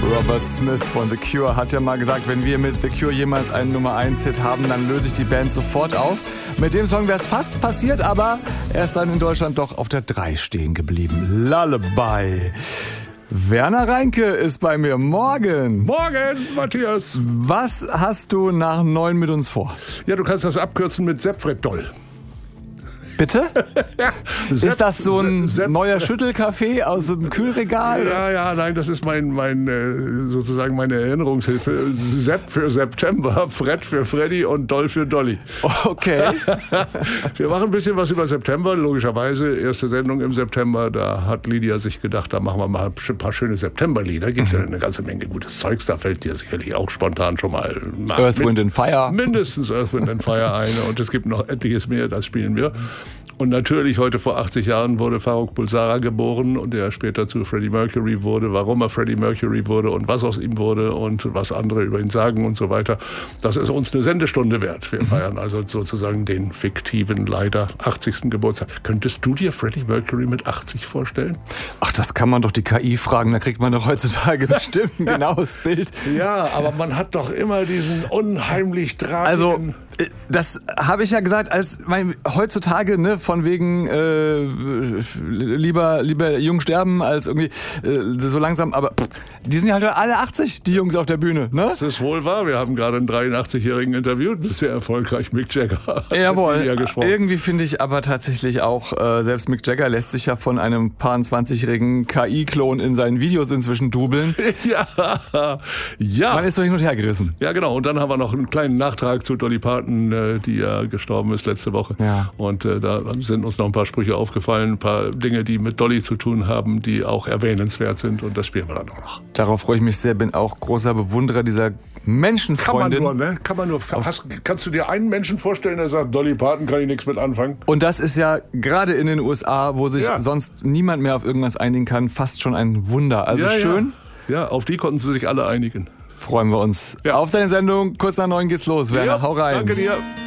Robert Smith von The Cure hat ja mal gesagt, wenn wir mit The Cure jemals einen Nummer-1-Hit haben, dann löse ich die Band sofort auf. Mit dem Song wäre es fast passiert, aber er ist dann in Deutschland doch auf der 3 stehen geblieben. Lullaby. Werner Reinke ist bei mir. Morgen. Morgen, Matthias. Was hast du nach 9 mit uns vor? Ja, du kannst das abkürzen mit Sepp-Fred-Doll. Bitte? Ja, ist das so ein neuer Schüttelkaffee aus dem Kühlregal? Ja, nein, das ist sozusagen meine Erinnerungshilfe. Sepp für September, Fred für Freddy und Doll für Dolly. Okay. Wir machen ein bisschen was über September, logischerweise. Erste Sendung im September, da hat Lydia sich gedacht, da machen wir mal ein paar schöne Septemberlieder. Gibt ja eine ganze Menge gutes Zeugs, da fällt dir sicherlich auch spontan schon mal Earth, Wind and Fire. Mindestens Earth, Wind and Fire eine und es gibt noch etliches mehr, das spielen wir. Und natürlich, heute vor 80 Jahren wurde Farrokh Bulsara geboren und der später zu Freddie Mercury wurde. Warum er Freddie Mercury wurde und was aus ihm wurde und was andere über ihn sagen und so weiter. Das ist uns eine Sendestunde wert. Wir feiern also sozusagen den fiktiven, leider 80. Geburtstag. Könntest du dir Freddie Mercury mit 80 vorstellen? Ach, das kann man doch die KI fragen. Da kriegt man doch heutzutage bestimmt ein genaues Bild. Ja, aber man hat doch immer diesen unheimlich tragigen... Also, das habe ich ja gesagt, heutzutage, ne, von wegen lieber jung sterben als irgendwie so langsam, aber die sind ja halt alle 80, die Jungs auf der Bühne, ne? Das ist wohl wahr, wir haben gerade einen 83-Jährigen interviewt, das ist sehr erfolgreich, Mick Jagger. Jawohl, irgendwie finde ich aber tatsächlich auch, selbst Mick Jagger lässt sich ja von einem paar 20-jährigen KI-Klon in seinen Videos inzwischen dubeln. Ja. Man ist so hin und her gerissen. Ja, genau, und dann haben wir noch einen kleinen Nachtrag zu Dolly Parton, die ja gestorben ist letzte Woche. Ja. Und da sind uns noch ein paar Sprüche aufgefallen, ein paar Dinge, die mit Dolly zu tun haben, die auch erwähnenswert sind. Und das spielen wir dann auch noch. Darauf freue ich mich sehr, bin auch großer Bewunderer dieser Menschenfreundin. Kann man nur. Kannst du dir einen Menschen vorstellen, der sagt, Dolly Parton kann ich nichts mit anfangen? Und das ist ja gerade in den USA, wo sich sonst niemand mehr auf irgendwas einigen kann, fast schon ein Wunder. Also schön. Ja, auf die konnten sie sich alle einigen. Freuen wir uns. Ja. Auf deine Sendung, kurz nach 9 geht's los, Werner. Hau rein. Danke dir.